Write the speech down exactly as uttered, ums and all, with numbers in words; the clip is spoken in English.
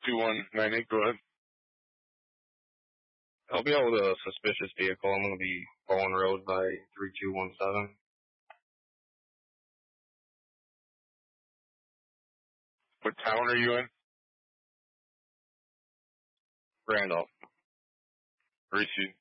two one nine eight, go ahead. I'll be out with a suspicious vehicle. I'm going to be following road by three two one seven. What town are you in? Randolph. Receive.